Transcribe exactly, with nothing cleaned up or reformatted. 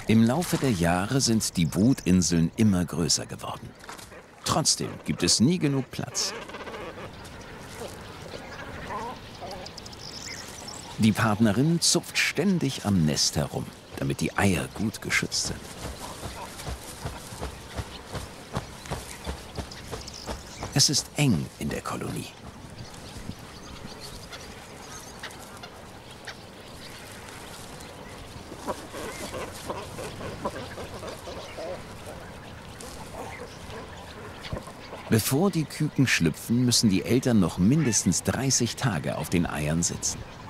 Im Laufe der Jahre sind die Brutinseln immer größer geworden. Trotzdem gibt es nie genug Platz. Die Partnerin zupft ständig am Nest herum, damit die Eier gut geschützt sind. Es ist eng in der Kolonie. Bevor die Küken schlüpfen, müssen die Eltern noch mindestens dreißig Tage auf den Eiern sitzen.